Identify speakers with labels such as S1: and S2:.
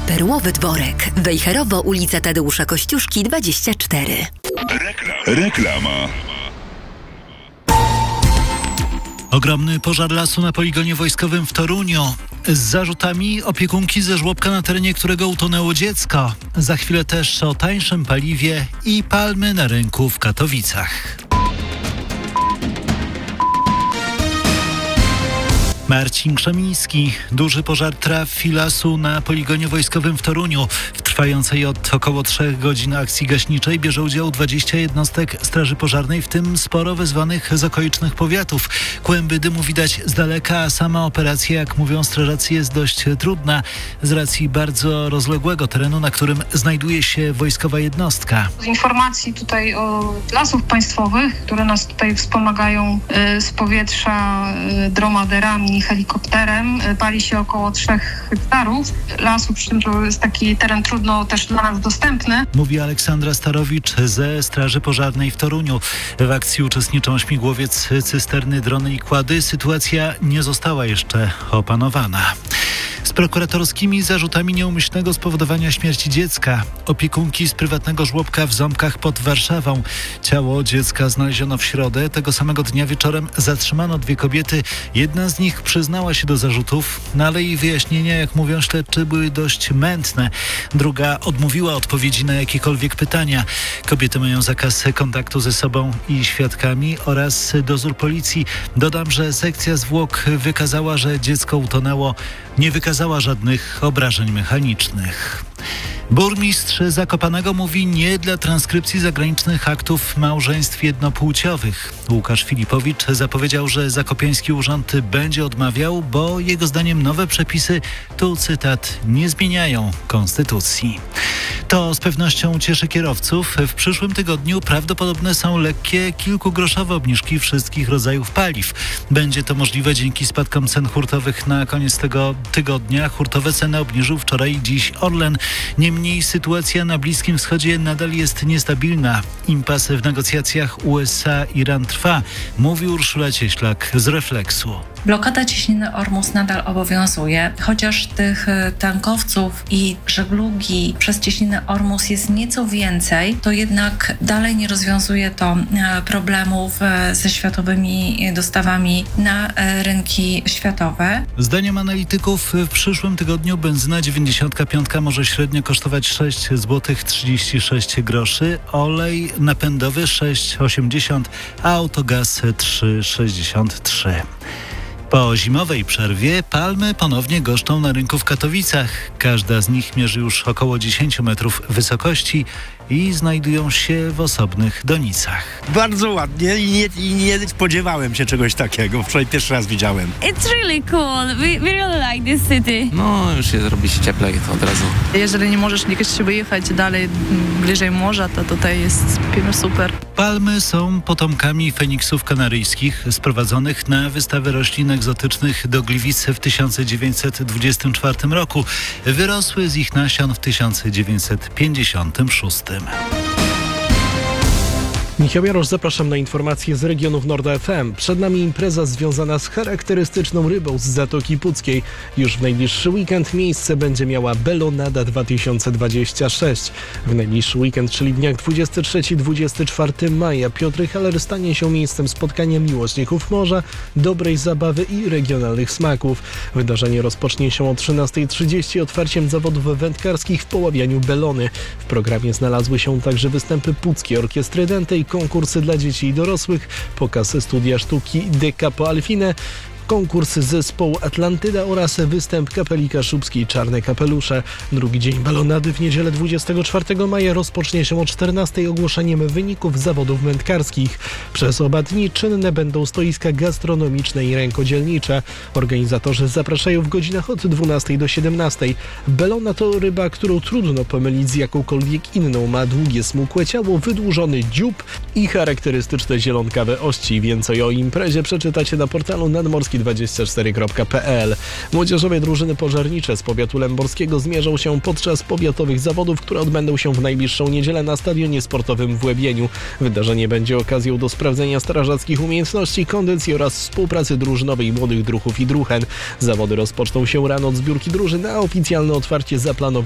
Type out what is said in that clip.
S1: Perłowy Dworek. Wejherowo, ulica Tadeusza Kościuszki 24.
S2: Reklama.
S3: Ogromny pożar lasu na poligonie wojskowym w Toruniu. Z zarzutami opiekunki ze żłobka, na terenie którego utonęło dziecko. Za chwilę też o tańszym paliwie i palmy na rynku w Katowicach. Marcin Krzemiński. Duży pożar trafi lasu na poligonie wojskowym w Toruniu. W trwającej od około 3 godzin akcji gaśniczej bierze udział 20 jednostek Straży Pożarnej, w tym sporo wezwanych z okolicznych powiatów. Kłęby dymu widać z daleka, a sama operacja, jak mówią strażacy, jest dość trudna z racji bardzo rozległego terenu, na którym znajduje się wojskowa jednostka.
S4: Z informacji tutaj o Lasów Państwowych, które nas tutaj wspomagają z powietrza dromaderami, helikopterem, pali się około 3 hektarów lasu, przy czym to jest taki teren trudno też dla nas dostępny.
S3: Mówi Aleksandra Starowicz ze Straży Pożarnej w Toruniu. W akcji uczestniczą śmigłowiec, cysterny, drony i kłady. Sytuacja nie została jeszcze opanowana. Z prokuratorskimi zarzutami nieumyślnego spowodowania śmierci dziecka. Opiekunki z prywatnego żłobka w Ząbkach pod Warszawą. Ciało dziecka znaleziono w środę. Tego samego dnia wieczorem zatrzymano 2 kobiety. Jedna z nich przyznała się do zarzutów, ale jej wyjaśnienia, jak mówią śledczy, były dość mętne. Druga odmówiła odpowiedzi na jakiekolwiek pytania. Kobiety mają zakaz kontaktu ze sobą i świadkami oraz dozór policji. Dodam, że sekcja zwłok wykazała, że dziecko utonęło. Nie wykazała żadnych obrażeń mechanicznych. Burmistrz Zakopanego mówi nie dla transkrypcji zagranicznych aktów małżeństw jednopłciowych. Łukasz Filipowicz zapowiedział, że zakopiański urząd będzie odmawiał, bo jego zdaniem nowe przepisy, tu cytat, nie zmieniają konstytucji. To z pewnością cieszy kierowców. W przyszłym tygodniu prawdopodobne są lekkie, kilkugroszowe obniżki wszystkich rodzajów paliw. Będzie to możliwe dzięki spadkom cen hurtowych na koniec tego tygodnia. Hurtowe ceny obniżył wczoraj i dziś Orlen. Niemniej sytuacja na Bliskim Wschodzie nadal jest niestabilna. Impas w negocjacjach USA-Iran trwa, mówi Urszula Cieślak z Refleksu.
S5: Blokada cieśniny Ormus nadal obowiązuje, chociaż tych tankowców i żeglugi przez cieśninę Ormus jest nieco więcej, to jednak dalej nie rozwiązuje to problemów ze światowymi dostawami na rynki światowe.
S3: Zdaniem analityków w przyszłym tygodniu benzyna 95 może średnio kosztować 6 zł 36 groszy, olej napędowy 6,80, a autogaz 3,63. Po zimowej przerwie palmy ponownie goszczą na rynku w Katowicach. Każda z nich mierzy już około 10 metrów wysokości i znajdują się w osobnych donicach.
S6: Bardzo ładnie i nie spodziewałem się czegoś takiego. Wczoraj pierwszy raz widziałem.
S7: It's really cool. We really like this city.
S8: No, już robi się cieplej od razu.
S9: Jeżeli nie możesz gdzieś wyjechać dalej, bliżej morza, to tutaj jest super.
S3: Palmy są potomkami feniksów kanaryjskich sprowadzonych na wystawę roślin egzotycznych do Gliwic w 1924 roku. Wyrosły z ich nasion w 1956.
S10: Michał Jarosz, zapraszam na informacje z regionów Nord FM. Przed nami impreza związana z charakterystyczną rybą z Zatoki Puckiej. Już w najbliższy weekend miejsce będzie miała Bellonada 2026. W najbliższy weekend, czyli w dniach 23-24 maja, Piotr Haller stanie się miejscem spotkania miłośników morza, dobrej zabawy i regionalnych smaków. Wydarzenie rozpocznie się o 13:30 otwarciem zawodów wędkarskich w poławianiu belony. W programie znalazły się także występy Puckiej Orkiestry Dętej, konkursy dla dzieci i dorosłych, pokaz studia sztuki De Capo Alfine, konkurs zespołu Atlantyda oraz występ kapeli kaszubskiej Czarne Kapelusze. Drugi dzień balonady w niedzielę 24 maja rozpocznie się o 14 ogłoszeniem wyników zawodów wędkarskich. Przez oba dni czynne będą stoiska gastronomiczne i rękodzielnicze. Organizatorzy zapraszają w godzinach od 12 do 17. Belona to ryba, którą trudno pomylić z jakąkolwiek inną. Ma długie, smukłe ciało, wydłużony dziób i charakterystyczne zielonkawe ości. Więcej o imprezie przeczytacie na portalu nadmorski24.pl. Młodzieżowe drużyny pożarnicze z powiatu lęborskiego zmierzą się podczas powiatowych zawodów, które odbędą się w najbliższą niedzielę na stadionie sportowym w Łebieniu. Wydarzenie będzie okazją do sprawdzenia strażackich umiejętności, kondycji oraz współpracy drużynowej młodych druhów i druhen. Zawody rozpoczną się rano od zbiórki drużyn, a oficjalne otwarcie zaplanowano